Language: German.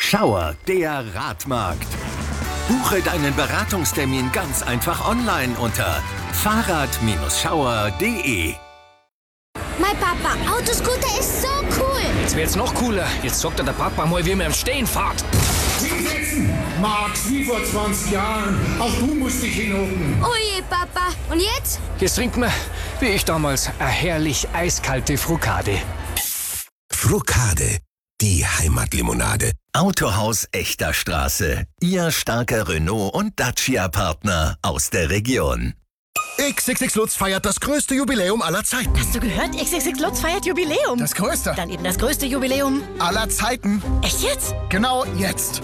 Schauer, der Radmarkt. Buche deinen Beratungstermin ganz einfach online unter fahrrad-schauer.de. Mein Papa, Autoscooter ist so cool. Das wird jetzt noch cooler. Jetzt sagt der Papa mal, wie man im Stehen fährt. Hinsetzen! Max, wie vor 20 Jahren. Auch du musst dich hinhocken. Oh je, Papa. Und jetzt? Jetzt trinken wir, wie ich damals, eine herrlich eiskalte Frukade. Frukade, die Heimatlimonade. Autohaus Echter Straße. Ihr starker Renault- und Dacia-Partner aus der Region. XXX Lutz feiert das größte Jubiläum aller Zeiten. Hast du gehört? XXX Lutz feiert Jubiläum. Das größte Dann eben das größte Jubiläum aller Zeiten. Echt jetzt? Genau jetzt.